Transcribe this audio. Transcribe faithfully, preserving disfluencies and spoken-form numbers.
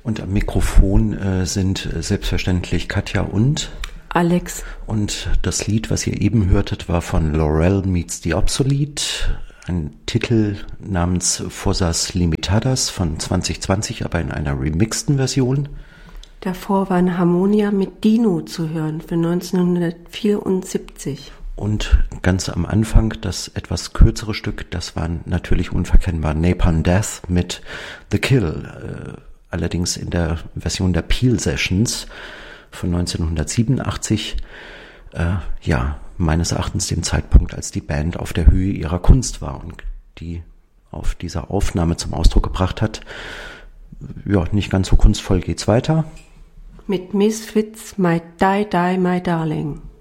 Und am Mikrofon äh, sind äh, selbstverständlich Katja und Alex. Und das Lied, was ihr eben hörtet, war von Laurel Meets the Obsolete, ein Titel namens Fossas Limitadas von zwanzig zwanzig, aber in einer remixten Version. Davor war eine Harmonia mit Dino zu hören für neunzehnhundertvierundsiebzig. Und ganz am Anfang das etwas kürzere Stück, das war natürlich unverkennbar Napalm Death mit The Kill, äh, allerdings in der Version der Peel Sessions von neunzehnhundertsiebenundachtzig, äh, ja, meines Erachtens dem Zeitpunkt, als die Band auf der Höhe ihrer Kunst war und die auf dieser Aufnahme zum Ausdruck gebracht hat, ja, nicht ganz so kunstvoll geht's weiter. Mit Misfits, My Die Die My Darling.